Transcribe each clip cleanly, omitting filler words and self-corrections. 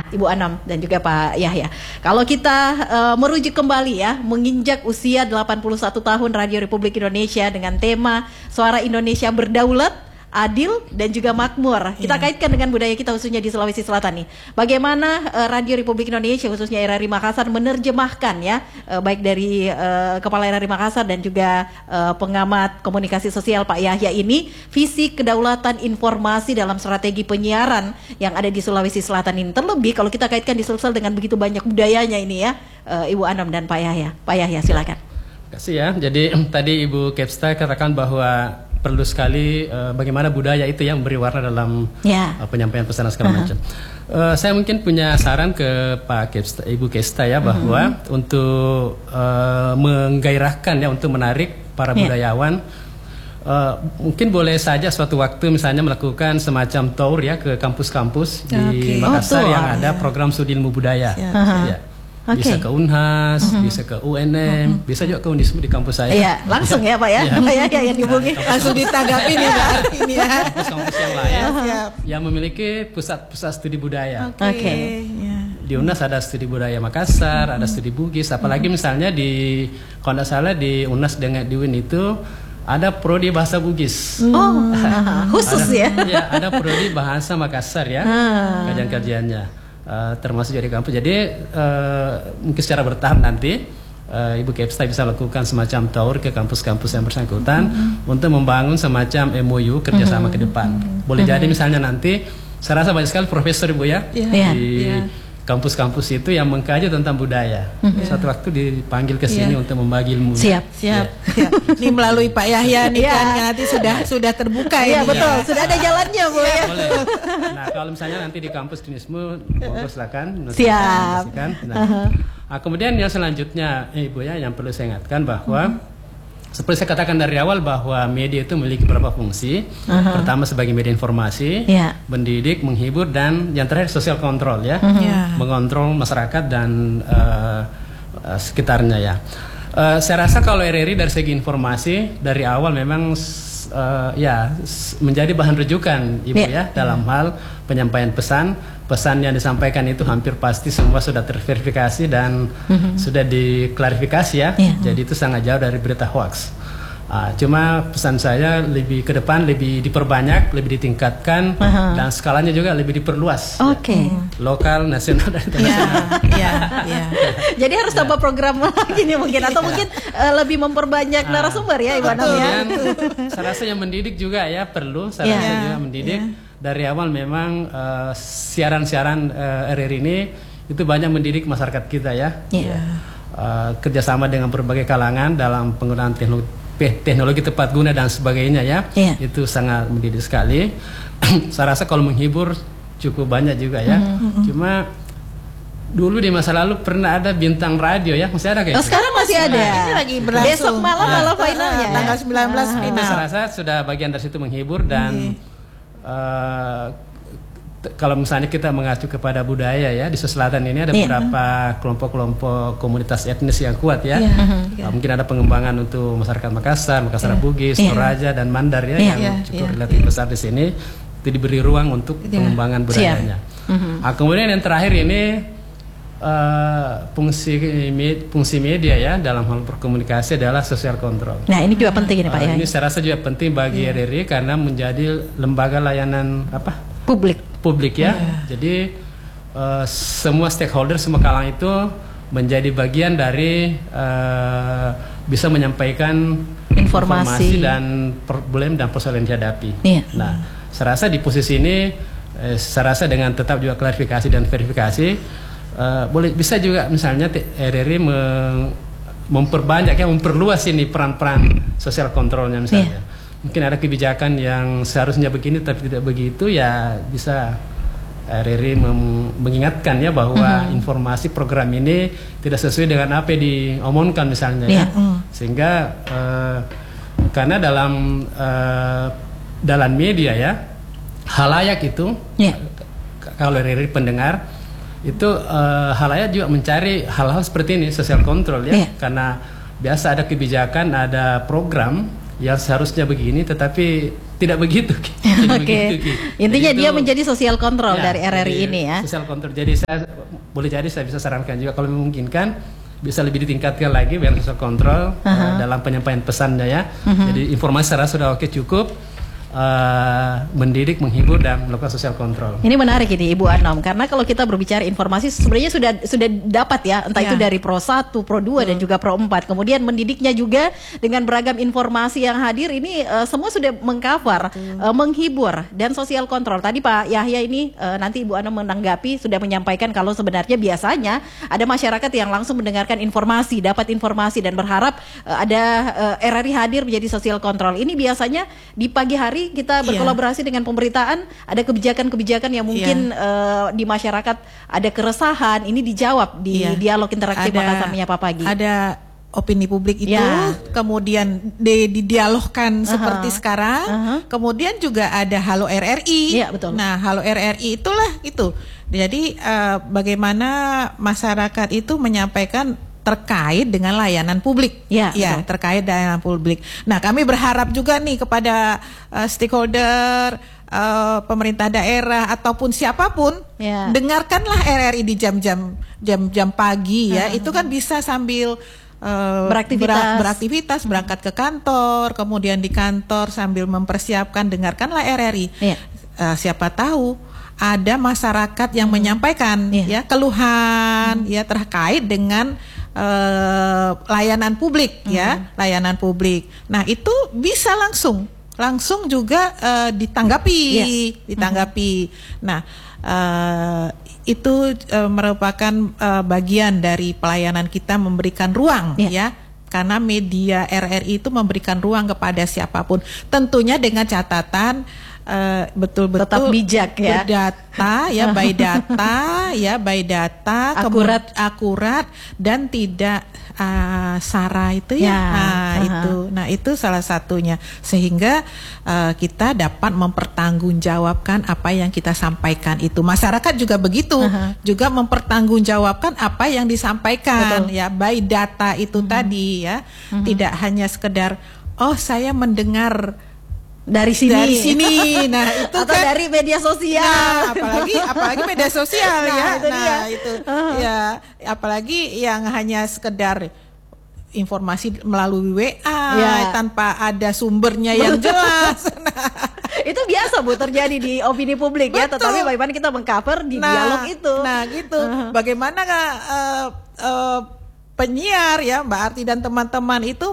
Ibu Anam dan juga Pak Yahya. Kalau kita merujuk kembali ya, menginjak usia 81 tahun Radio Republik Indonesia dengan tema Suara Indonesia Berdaulat, Adil dan juga makmur. Kita kaitkan dengan budaya kita khususnya di Sulawesi Selatan nih. Bagaimana Radio Republik Indonesia khususnya RRI Makassar menerjemahkan ya, baik dari Kepala RRI Makassar dan juga pengamat komunikasi sosial Pak Yahya ini, visi kedaulatan informasi dalam strategi penyiaran yang ada di Sulawesi Selatan ini. Terlebih kalau kita kaitkan di Sulsel dengan begitu banyak budayanya ini ya, Ibu Anam dan Pak Yahya. Pak Yahya silakan. Terima kasih ya. Jadi tadi Ibu Kepsta katakan bahwa perlu sekali bagaimana budaya itu yang memberi warna dalam penyampaian pesan segala macam. Saya mungkin punya saran ke Pak Kepsta, Ibu Kepsta ya, bahwa untuk menggairahkan ya, untuk menarik para budayawan, mungkin boleh saja suatu waktu misalnya melakukan semacam tour ya ke kampus-kampus di Makassar yang ada program studi ilmu budaya. Bisa ke Unhas, bisa ke UNM, bisa juga ke Unismu di kampus saya. Iya, langsung ya Pak ya, Pak ya yang dihubungi. Langsung ditanggapin ya Pak ini ya. Kampus-kampus yang lain yang memiliki pusat-pusat studi budaya. Di Unas ada studi budaya Makassar, ada studi Bugis, apalagi misalnya di, kalau tidak salah di Unas dengan di UIN itu ada prodi bahasa Bugis. Khusus ya. Ada prodi bahasa Makassar ya, kajian-kajiannya. Termasuk dari kampus. Jadi mungkin secara bertahap nanti Ibu Kepsta bisa lakukan semacam tour ke kampus-kampus yang bersangkutan untuk membangun semacam MOU kerjasama ke depan. Boleh jadi misalnya nanti saya rasa banyak sekali profesor Ibu ya di kampus-kampus itu yang mengkaji tentang budaya. Satu waktu dipanggil ke sini untuk membagi ilmu. Siap. Ini melalui Pak Yahya nih kan nanti sudah terbuka ya. Iya betul, sudah ada jalannya Bu ya. Boleh. Nah kalau misalnya nanti di kampus Unismu, monggo silakan. Siap. Kemudian yang selanjutnya Ibu ya, yang perlu saya ingatkan bahwa seperti saya katakan dari awal bahwa media itu memiliki beberapa fungsi. Pertama sebagai media informasi, mendidik, menghibur, dan yang terakhir sosial kontrol ya, mengontrol masyarakat dan sekitarnya ya. Saya rasa kalau RRI dari segi informasi dari awal memang menjadi bahan rujukan Ibu ya dalam hal penyampaian pesan yang disampaikan itu hampir pasti semua sudah terverifikasi dan sudah diklarifikasi ya. Jadi itu sangat jauh dari berita hoax. Cuma pesan saya lebih ke depan, lebih diperbanyak, lebih ditingkatkan, dan skalanya juga lebih diperluas. Lokal, nasional, dan internasional. Jadi harus tambah program lagi nih mungkin, atau mungkin lebih memperbanyak narasumber ya Ibu Anam ya. Saya rasa yang mendidik juga ya perlu. Saya rasa juga mendidik. Dari awal memang siaran-siaran RRI ini itu banyak mendidik masyarakat kita ya. Kerjasama dengan berbagai kalangan dalam penggunaan teknologi tepat guna dan sebagainya ya. Itu sangat mendidik sekali. Saya rasa kalau menghibur cukup banyak juga ya. Cuma dulu di masa lalu pernah ada bintang radio ya, masih ada kayaknya. Sekarang masih ada. Ini lagi berlangsung. Besok malam malah finalnya. Tanggal 19 final. Saya rasa sudah bagian dari situ menghibur dan kalau misalnya kita mengacu kepada budaya ya, di Sulawesi Selatan ini ada beberapa kelompok-kelompok komunitas etnis yang kuat ya. Mungkin ada pengembangan untuk masyarakat Makassar, Bugis, Toraja dan Mandar ya, yang cukup relatif besar di sini. Itu diberi ruang untuk pengembangan budayanya. Kemudian yang terakhir ini fungsi media ya dalam hal berkomunikasi adalah sosial kontrol. Nah ini juga penting ini Pak ya. Ini saya rasa juga penting bagi RRI karena menjadi lembaga layanan publik ya. Jadi semua stakeholder, semua kalangan itu menjadi bagian dari bisa menyampaikan informasi dan problem dan persoalan yang dihadapi. Nah, saya rasa di posisi ini saya rasa dengan tetap juga klarifikasi dan verifikasi boleh bisa juga misalnya RRI memperbanyak ya, memperluas ini peran-peran sosial kontrolnya misalnya. Mungkin ada kebijakan yang seharusnya begini tapi tidak begitu ya, bisa RRI mengingatkan ya bahwa informasi program ini tidak sesuai dengan apa yang diomongkan misalnya ya. Sehingga karena dalam media ya halayak itu kalau RRI pendengar itu halayak juga mencari hal-hal seperti ini, sosial kontrol ya. Karena biasa ada kebijakan, ada program yang seharusnya begini tetapi tidak begitu. Oke. Intinya dia menjadi sosial kontrol dari RRI ini ya. Sosial kontrol. Jadi saya bisa sarankan juga kalau memungkinkan bisa lebih ditingkatkan lagi biar sosial kontrol dalam penyampaian pesannya ya. Jadi informasi saya rasa sudah oke, cukup. Mendidik, menghibur, dan melakukan sosial kontrol. Ini menarik ini Ibu Anom, karena kalau kita berbicara informasi sebenarnya sudah dapat ya, entah itu dari Pro 1, Pro 2 dan juga Pro 4. Kemudian mendidiknya juga dengan beragam informasi yang hadir ini semua sudah mengcover, menghibur dan sosial kontrol. Tadi Pak Yahya ini nanti Ibu Anom menanggapi sudah menyampaikan kalau sebenarnya biasanya ada masyarakat yang langsung mendengarkan informasi, dapat informasi dan berharap ada RRI hadir menjadi sosial kontrol. Ini biasanya di pagi hari kita berkolaborasi dengan pemberitaan, ada kebijakan-kebijakan yang mungkin di masyarakat ada keresahan, ini dijawab di dialog interaktif Makassar Menyapa Pagi. Ada opini publik itu, kemudian didialogkan seperti sekarang, kemudian juga ada Halo RRI. Betul. Nah, Halo RRI itulah itu. Jadi bagaimana masyarakat itu menyampaikan terkait dengan layanan publik, terkait layanan publik. Nah, kami berharap juga nih kepada stakeholder, pemerintah daerah ataupun siapapun, dengarkanlah RRI di jam-jam pagi ya. Itu kan bisa sambil beraktivitas, berangkat ke kantor, kemudian di kantor sambil mempersiapkan, dengarkanlah RRI. Siapa tahu ada masyarakat yang menyampaikan keluhan terkait dengan layanan publik layanan publik. Nah, itu bisa langsung juga ditanggapi. Nah, itu merupakan bagian dari pelayanan kita, memberikan ruang karena media RRI itu memberikan ruang kepada siapapun, tentunya dengan catatan betul-betul tetap bijak berdata by data akurat dan tidak sara itu itu salah satunya, sehingga kita dapat mempertanggungjawabkan apa yang kita sampaikan itu. Masyarakat juga begitu, juga mempertanggungjawabkan apa yang disampaikan by data itu tadi tidak hanya sekedar saya mendengar dari sini. Nah, itu atau kan dari media sosial. Apalagi media sosial apalagi yang hanya sekedar informasi melalui WA tanpa ada sumbernya yang jelas. Itu biasa Bu terjadi di opini publik. Betul. Tetapi bagaimana kita mengcover di dialog itu. Nah, gitu. Bagaimana penyiar Mbak Arti dan teman-teman itu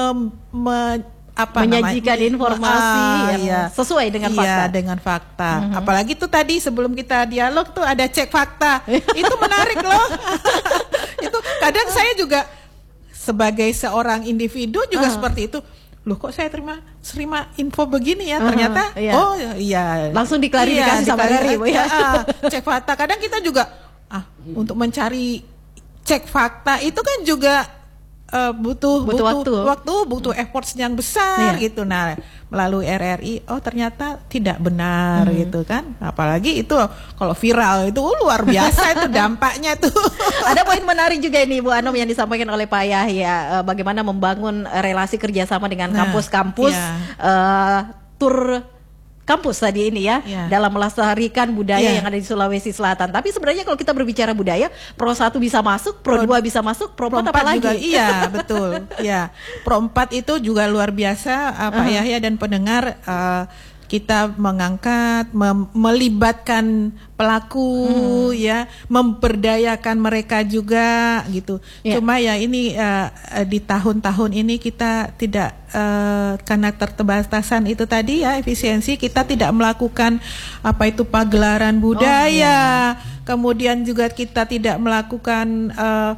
menyajikan informasi yang sesuai dengan fakta. Dengan fakta. Apalagi tuh tadi sebelum kita dialog tuh ada cek fakta. Itu menarik loh. Itu kadang saya juga sebagai seorang individu juga seperti itu. Loh, kok saya terima info begini ya? Ternyata langsung diklarifikasi sama dari cek fakta. Kadang kita juga untuk mencari cek fakta itu kan juga butuh waktu, butuh efforts yang besar gitu. Nah, melalui RRI ternyata tidak benar gitu kan. Apalagi itu kalau viral itu luar biasa itu dampaknya tuh. Ada poin menarik juga ini Bu Anom yang disampaikan oleh Pak Yahya, bagaimana membangun relasi kerjasama dengan kampus-kampus, tur kampus tadi ini dalam melestarikan budaya yang ada di Sulawesi Selatan. Tapi sebenarnya kalau kita berbicara budaya, Pro 1 bisa masuk, Pro 2 bisa masuk, Pro 4 apa lagi? Juga, betul. Pro 4 itu juga luar biasa, Pak Yahya dan pendengar. Kita mengangkat, melibatkan pelaku, memberdayakan mereka juga gitu. Cuma ini di tahun-tahun ini kita tidak karena keterbatasan itu tadi efisiensi, kita tidak melakukan pagelaran budaya. Kemudian juga kita tidak melakukan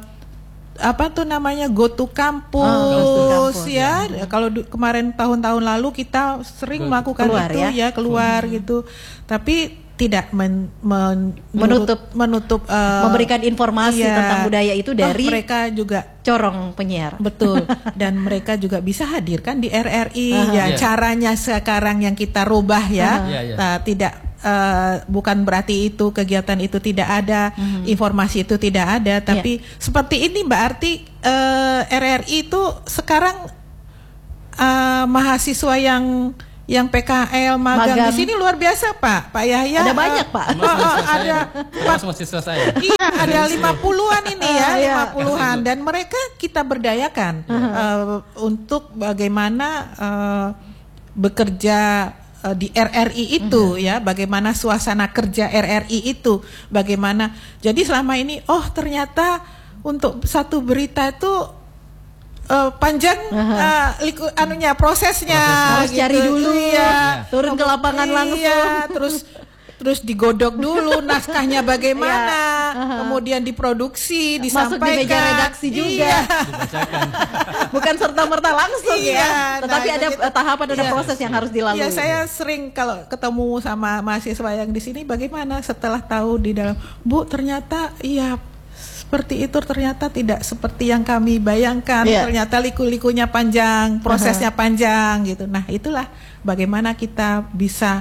go to kampus Kalau kemarin tahun-tahun lalu kita sering melakukan keluar gitu, tapi tidak menutup memberikan informasi tentang budaya itu dari mereka juga corong penyiar. Betul. Dan mereka juga bisa hadirkan di RRI caranya sekarang yang kita rubah tidak bukan berarti itu kegiatan itu tidak ada, informasi itu tidak ada, tapi seperti ini Mbak Arti, RRI itu sekarang mahasiswa yang yang PKL magang di sini luar biasa Pak Yahya. Ada banyak Pak. Ada mahasiswa saya. Iya, ada 50-an ini ya, 50-an, dan mereka kita berdayakan untuk bagaimana bekerja di RRI itu ya, bagaimana suasana kerja RRI itu, bagaimana. Jadi selama ini ternyata untuk satu berita itu panjang prosesnya harus gitu. Cari dulu turun ke lapangan langsung terus digodok dulu naskahnya bagaimana, kemudian diproduksi, disampaikan, masuk di meja redaksi juga, bukan serta-merta langsung tetapi ada tahapan, ada proses yang harus dilalui. Saya sering kalau ketemu sama mahasiswa yang di sini, bagaimana setelah tahu di dalam, Bu ternyata seperti itu, ternyata tidak seperti yang kami bayangkan, ternyata liku-likunya panjang, prosesnya panjang gitu. Nah itulah bagaimana kita bisa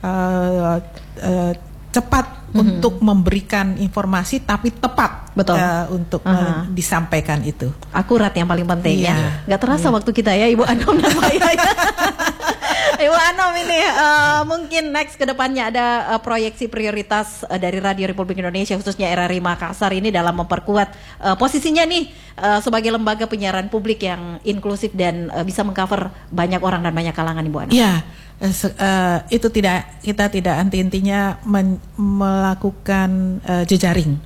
cepat untuk memberikan informasi tapi tepat. Betul. Untuk disampaikan itu. Akurat yang paling penting ya. Gak terasa waktu kita ya Ibu Anom dan Pak Yahya. Ibu Anom ini mungkin next ke depannya ada proyeksi prioritas dari Radio Republik Indonesia khususnya RRI Makassar ini dalam memperkuat posisinya nih sebagai lembaga penyiaran publik yang inklusif dan bisa mengcover banyak orang dan banyak kalangan, Ibu Anom. Iya. Itu kita tidak intinya melakukan jejaring,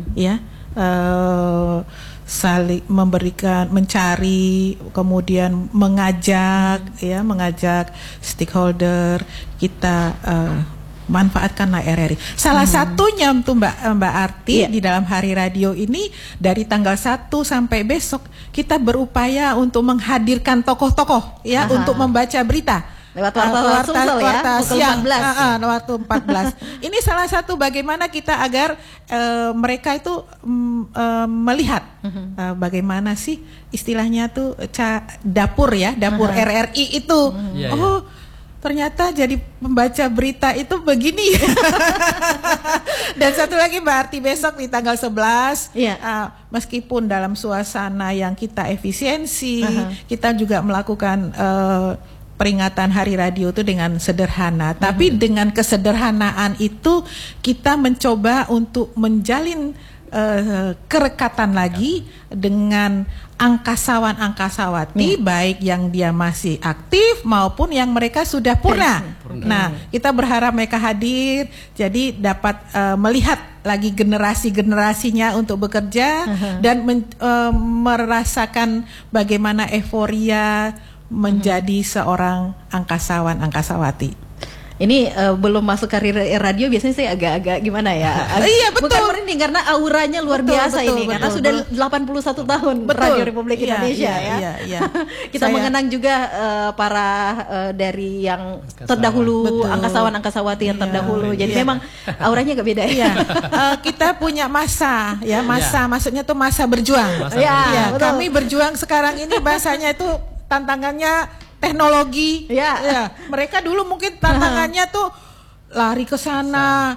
saling memberikan, mencari, kemudian mengajak stakeholder kita manfaatkanlah RRI. Salah satunya tuh Mbak Arti di dalam Hari Radio ini dari tanggal 1 sampai besok kita berupaya untuk menghadirkan tokoh-tokoh untuk membaca berita. Lewat warta siang, waktu 14. Ini salah satu bagaimana kita agar mereka itu melihat bagaimana sih istilahnya tuh dapur RRI itu. Ternyata jadi pembaca berita itu begini. Dan satu lagi Mbak Arti, besok di tanggal 11 meskipun dalam suasana yang kita efisiensi, kita juga melakukan peringatan Hari Radio itu dengan sederhana, tapi dengan kesederhanaan itu kita mencoba untuk menjalin kerekatan lagi dengan angkasawan-angkasawati, baik yang dia masih aktif maupun yang mereka sudah purna. Nah, kita berharap mereka hadir, jadi dapat melihat lagi generasi-generasinya untuk bekerja dan merasakan bagaimana euforia menjadi seorang angkasawan-angkasawati. Ini belum masuk karir radio biasanya saya agak-agak gimana ya? Iya betul. Bukan merinding karena auranya luar biasa ini karena sudah 81 tahun Radio Republik Indonesia ya. Kita mengenang juga para dari yang terdahulu, angkasawan-angkasawati yang terdahulu. Jadi memang auranya agak beda ya. Kita punya masa, maksudnya tuh masa berjuang. Kami berjuang sekarang ini bahasanya itu tantangannya teknologi, mereka dulu mungkin tantangannya tuh lari ke sana,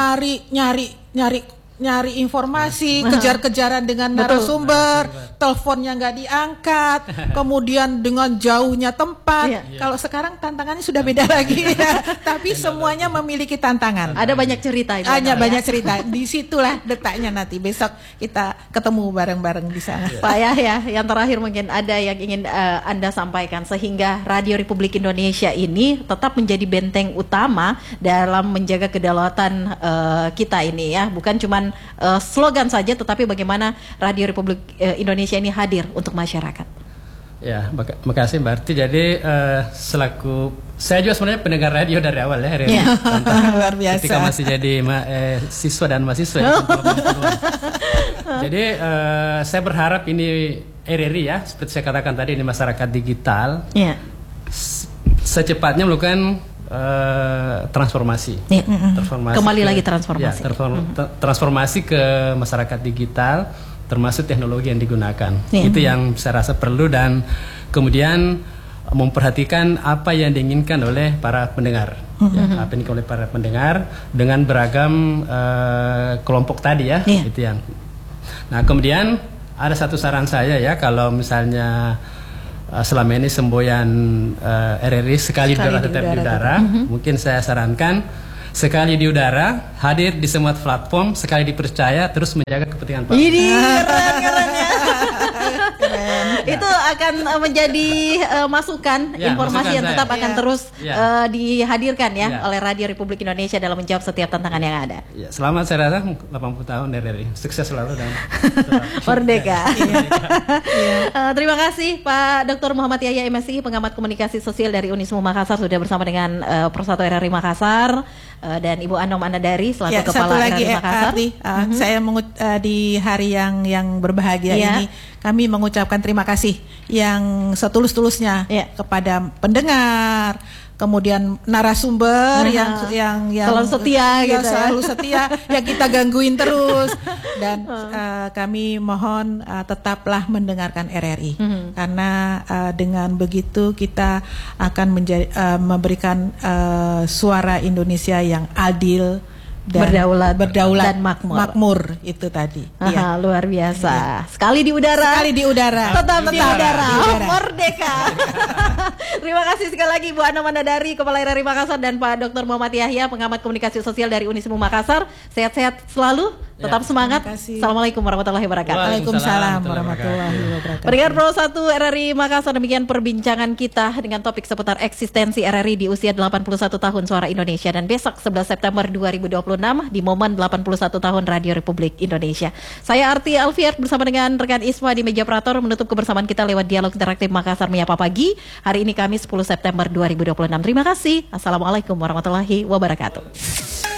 nyari informasi, kejar-kejaran dengan narasumber, teleponnya nggak diangkat, kemudian dengan jauhnya tempat. Kalau sekarang tantangannya sudah beda lagi, tapi semuanya memiliki tantangan. Ada banyak cerita. Banyak cerita. Disitulah detaknya nanti. Besok kita ketemu bareng-bareng di sana. Pak Yahya, yang terakhir mungkin ada yang ingin Anda sampaikan sehingga Radio Republik Indonesia ini tetap menjadi benteng utama dalam menjaga kedaulatan kita ini ya, bukan cuman slogan saja, tetapi bagaimana Radio Republik Indonesia ini hadir untuk masyarakat. Ya, makasih Mbak Arti. Jadi selaku saya juga sebenarnya pendengar radio dari awal ya, luar biasa. Ketika masih jadi siswa dan mahasiswa. Jadi saya berharap ini RRI ya, seperti saya katakan tadi, ini masyarakat digital. Secepatnya melakukan transformasi. Kembali lagi transformasi. Transformasi ke masyarakat digital, termasuk teknologi yang digunakan. Itu yang saya rasa perlu, dan kemudian memperhatikan apa yang diinginkan oleh para pendengar. Apa yang diinginkan oleh para pendengar dengan beragam kelompok tadi ya. Itu yang. Nah, kemudian ada satu saran saya ya, kalau misalnya selama ini semboyan RRI sekali di udara tetap di udara. Mungkin saya sarankan sekali di udara, hadir di semua platform, sekali dipercaya, terus menjaga kepentingan publik. Ini keren ya. Itu akan menjadi masukan, informasi yang tetap akan terus dihadirkan ya oleh Radio Republik Indonesia dalam menjawab setiap tantangan yang ada. Ya, selamat saya rasa 80 tahun RRI, sukses selalu dan merdeka. Terima kasih Pak Dr. Muhammad Yahya MSI, pengamat komunikasi sosial dari Unismu Makassar, sudah bersama dengan Persatu RRI Makassar, dan Ibu Anom Anadari selaku Kepala RRI Makassar. Saya di hari yang berbahagia ini, kami mengucapkan terima kasih yang setulus-tulusnya kepada pendengar, kemudian narasumber yang selalu setia gitu, selalu setia yang kita gangguin terus, dan kami mohon tetaplah mendengarkan RRI karena dengan begitu kita akan memberikan suara Indonesia yang adil dan berdaulat dan makmur itu tadi. Luar biasa. Sekali di udara. Tetap di udara. Merdeka. Terima kasih sekali lagi Bu Anom Anadari, Kepala RRI Makassar, dan Pak Dr. Muhammad Yahya, pengamat komunikasi sosial dari Unismu Makassar. Sehat-sehat selalu. Tetap semangat. Assalamualaikum warahmatullahi wabarakatuh. Waalaikumsalam warahmatullahi wabarakatuh. Pendengar Pro 1 RRI Makassar, demikian perbincangan kita dengan topik seputar eksistensi RRI di usia 81 tahun Suara Indonesia, dan besok 11 September 2026 di momen 81 tahun Radio Republik Indonesia. Saya Arti Alfiat bersama dengan rekan Isma di meja operator menutup kebersamaan kita lewat dialog interaktif Makassar Menyapa Pagi. Hari ini Kamis 10 September 2026. Terima kasih. Assalamualaikum warahmatullahi wabarakatuh.